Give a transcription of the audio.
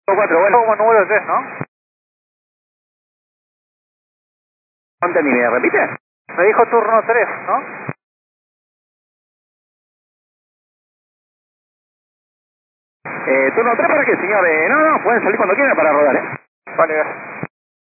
4, bueno. Como número 3, ¿no? No entendí, ¿me repite? Me dijo turno 3, ¿no? Turno 3 para qué, señor. No, pueden salir cuando quieran para rodar, Vale, gracias.